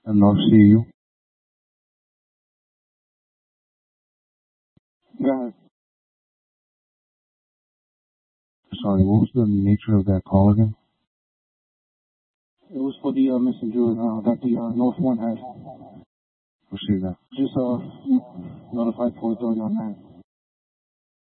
I'd love to see you. Yeah, Sorry, what was the nature of that call again? it was for the missing jewels that the North One had. Received that. Just notified 4:30 on that.